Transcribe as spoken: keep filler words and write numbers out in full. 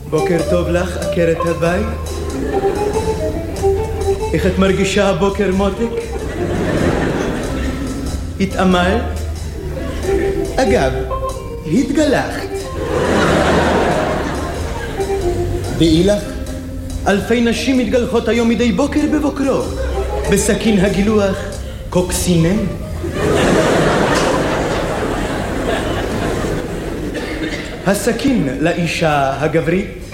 בוקר טוב לך, עקרת הבית. איך את מרגישה הבוקר, מותק? התאמלת? אגב, התגלחת. דעי לך, אלפי נשים מתגלחות היום מדי בוקר בבוקרו בסכין הגילוח קוקסינם. הסכין לאישה הגברית